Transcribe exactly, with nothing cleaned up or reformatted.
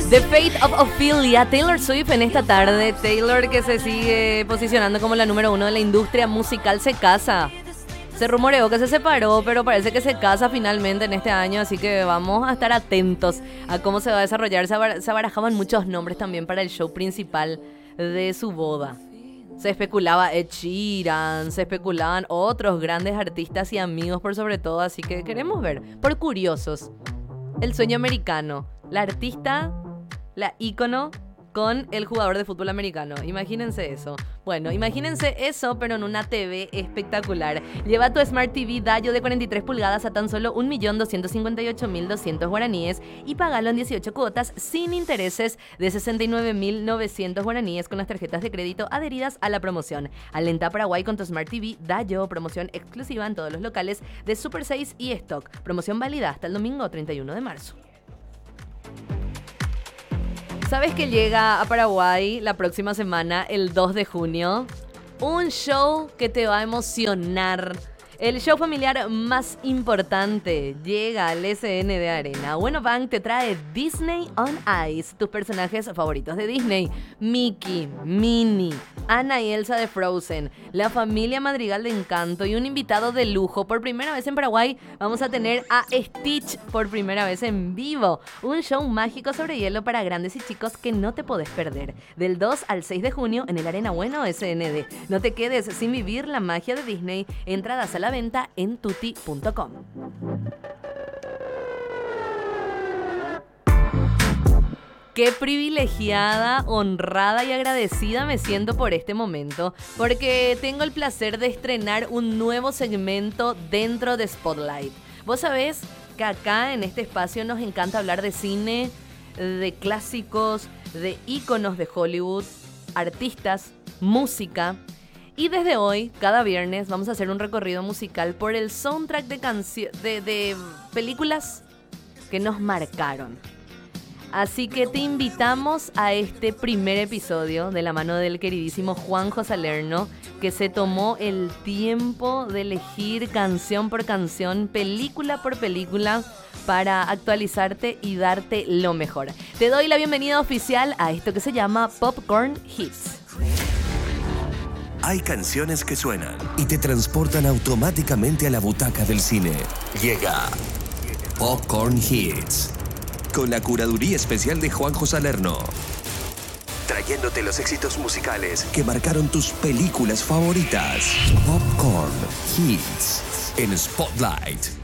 The Fate of Ophelia, Taylor Swift en esta tarde. Taylor, que se sigue posicionando como la número uno de la industria musical, se casa. Se rumoreó que se separó, pero parece que se casa finalmente en este año, así que vamos a estar atentos a cómo se va a desarrollar. Se, bar- se barajaban muchos nombres también para el show principal de su boda. Se especulaba Ed Sheeran, se especulaban otros grandes artistas y amigos por sobre todo, así que queremos ver, por curiosos, el sueño americano, la artista, la ícono con el jugador de fútbol americano. Imagínense eso. Bueno, imagínense eso, pero en una T V espectacular. Lleva tu Smart T V Dayo de cuarenta y tres pulgadas a tan solo un millón doscientos cincuenta y ocho mil doscientos guaraníes y pagalo en dieciocho cuotas sin intereses de sesenta y nueve mil novecientos guaraníes con las tarjetas de crédito adheridas a la promoción. Alenta Paraguay con tu Smart T V Dayo. Promoción exclusiva en todos los locales de Super seis y Stock. Promoción válida hasta el domingo treinta y uno de marzo. ¿Sabes que llega a Paraguay la próxima semana, el dos de junio? Un show que te va a emocionar. El show familiar más importante llega al S N D Arena. Bueno Bank te trae Disney on Ice, tus personajes favoritos de Disney. Mickey, Minnie, Anna y Elsa de Frozen, la familia Madrigal de Encanto y un invitado de lujo. Por primera vez en Paraguay vamos a tener a Stitch por primera vez en vivo. Un show mágico sobre hielo para grandes y chicos que no te podés perder. Del dos al seis de junio en el Arena Bueno S N D. No te quedes sin vivir la magia de Disney. Entradas a la venta en tutti punto com. Qué privilegiada, honrada y agradecida me siento por este momento, porque tengo el placer de estrenar un nuevo segmento dentro de Spotlight. Vos sabés que acá en este espacio nos encanta hablar de cine, de clásicos, de íconos de Hollywood, artistas, música. Y desde hoy, cada viernes, vamos a hacer un recorrido musical por el soundtrack de, cancio- de, de películas que nos marcaron. Así que te invitamos a este primer episodio de la mano del queridísimo Juanjo Salerno, que se tomó el tiempo de elegir canción por canción, película por película, para actualizarte y darte lo mejor. Te doy la bienvenida oficial a esto que se llama Popcorn Hits. Hay canciones que suenan y te transportan automáticamente a la butaca del cine. Llega Popcorn Hits, con la curaduría especial de Juanjo Salerno, trayéndote los éxitos musicales que marcaron tus películas favoritas. Popcorn Hits en Spotlight.